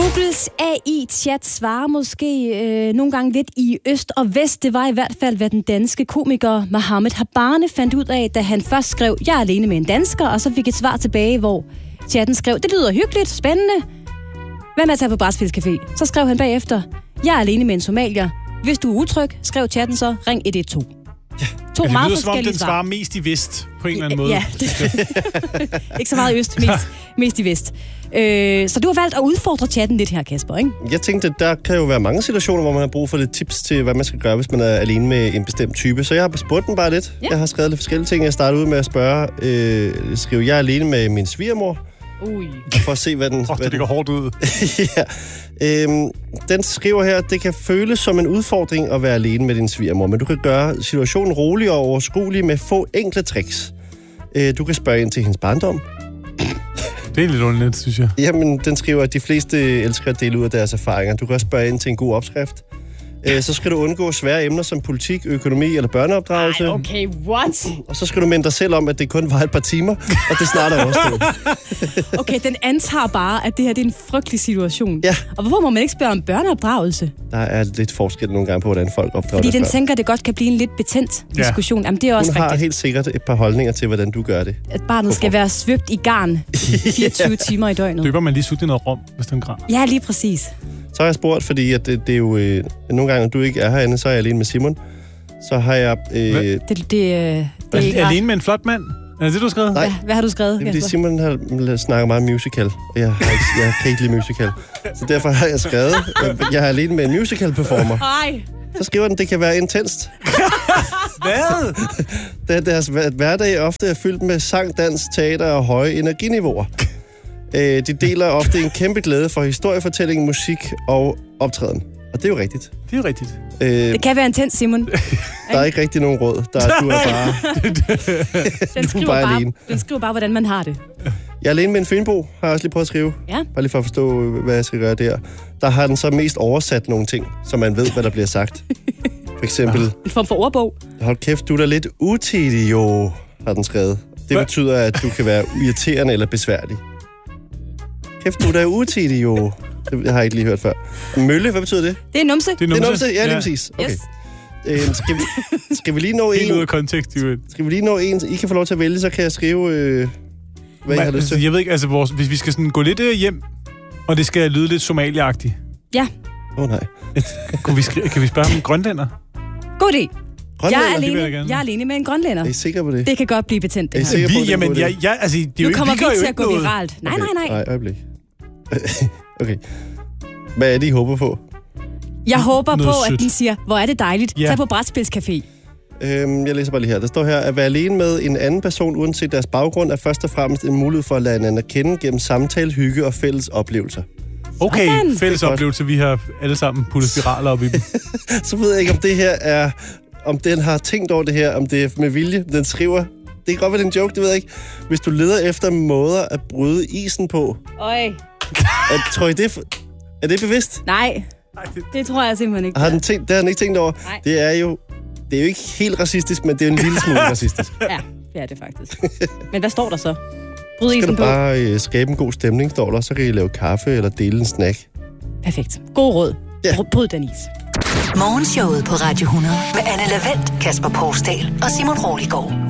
Googles AI-chat svarer måske nogle gange lidt i øst og vest. Det var i hvert fald, hvad den danske komiker Mohammed Habane fandt ud af, da han først skrev, jeg er alene med en dansker, og så fik et svar tilbage, hvor chatten skrev, det lyder hyggeligt, spændende. Hvad med at tage på Brætspilscafé? Så skrev han bagefter, jeg er alene med en somalier. Hvis du er utryg, skrev chatten så, ring 112. Ja. To det meget lyder som om, den forskellige svarer mest i vest, på en eller anden måde. Ja, ikke så meget i øst, mest i vest. Så du har valgt at udfordre chatten lidt her, Kasper, ikke? Jeg tænkte, der kan jo være mange situationer, hvor man har brug for lidt tips til, hvad man skal gøre, hvis man er alene med en bestemt type. Så jeg har spurgt den bare lidt. Ja. Jeg har skrevet lidt forskellige ting. Jeg startede ud med at skrive, jeg er alene med min svigermor. For at se, hvad den... det ligger hårdt ud. Ja. Den skriver her, det kan føles som en udfordring at være alene med din svigermor, men du kan gøre situationen rolig og overskuelig med få enkle tricks. Du kan spørge ind til hendes barndom. Det er lidt underligt, synes jeg. Jamen, den skriver, at de fleste elsker at dele ud af deres erfaringer. Du kan også spørge ind til en god opskrift. Så skal du undgå svære emner som politik, økonomi eller børneopdragelse. Ej, okay, what? Og så skal du minde dig selv om, at det kun var et par timer, og det snart er overstået. Okay, den antager bare, at det her det er en frygtelig situation. Ja. Og hvorfor må man ikke spørge om børneopdragelse? Der er lidt forskel nogle gange på, hvordan folk opdrager. Fordi den tænker, at det godt kan blive en lidt betændt diskussion. Jamen, det er også Hun har rigtigt. helt sikkert et par holdninger til, hvordan du gør det. At barnet skal være svøbt i garn 24 timer i døgnet. Døber man lige sut i noget rom, hvis den græder? Ja, lige præcis. Så har jeg spurgt, fordi at det er jo... nogle gange, når du ikke er herinde, så er jeg alene med Simon. Så har jeg... Det er ikke alene med en flot mand? Er det det, du har skrevet? Nej. Hvad har du skrevet? Det er fordi Simon har snakket meget musical. Jeg kan ikke lide musical. Så derfor har jeg skrevet, jeg er alene med en musical-performer. Nej. Så skriver den, det kan være intenst. Hvad? Da deres hverdag ofte er fyldt med sang, dans, teater og høje energiniveauer. De deler ofte en kæmpe glæde for historiefortælling, musik og optræden. Og det er jo rigtigt. Det er jo rigtigt. Det kan være intens, Simon. Der er ikke rigtig nogen råd. Du er bare... Den skriver bare, hvordan man har det. Jeg er alene med en fynbo, har jeg også lige prøvet at skrive. Ja. Bare lige for at forstå, hvad jeg skal gøre der. Der har den så mest oversat nogle ting, så man ved, hvad der bliver sagt. For eksempel... En form for ordbog. Hold kæft, du er da lidt utidig, jo, har den skrevet. Det betyder, at du kan være irriterende eller besværlig. Kæft, du er da utidig, jo. Det har jeg ikke lige hørt før. Mølle, hvad betyder det? Det er numse. Det er numse, ja, lige præcis. Okay. Yes. Skal vi lige nå en... Helt ud af kontekst, jo. Skal vi lige nå en, I kan få lov til at vælge, så kan jeg skrive, hvad I har lyst til. Jeg ved ikke, altså hvis vi skal sådan gå lidt hjem, og det skal lyde lidt somaliagtigt. Ja. Nej. Kan vi spørge om grønlænder? God idé. Jeg er alene med en grønlænder. Er I sikre på det? Det kan godt blive betændt, det her. Er I sikre på, jamen, det nu kommer vi til at gå viralt. Nej. Nej, øjeblik. Okay. Hvad er det, I håber på? Jeg håber på, at den siger, hvor er det dejligt. Tag på Brætspilscafé. Jeg læser bare lige her. Der står her, at være alene med en anden person, uanset deres baggrund, er først og fremmest en mulighed for at lade hinanden at kende gennem samtale, hygge og fælles oplevelser. Okay, fælles oplevelser. Vi har alle sammen puttet spiraler op i dem. Så ved jeg ikke, om det her er... Om den har tænkt over det her, om det er med vilje. Den skriver... Det kan godt være, det er en joke, det ved jeg ikke. Hvis du leder efter måder at bryde isen på... Øj. Tror I, er det bevidst? Nej, det tror jeg simpelthen ikke. Det har den ikke tænkt over. Nej. Det er jo ikke helt racistisk, men det er jo en lille smule racistisk. Ja, det er det faktisk. Men hvad står der så? Bryd isen på. Så skal du bare skabe en god stemning, står der. Så kan I lave kaffe eller dele en snack. Perfekt. God råd. Ja. Bryd den is. Morgenshowet på Radio 100 med Anne Lavendt, Kasper Poulsdal og Simon Roliggaard.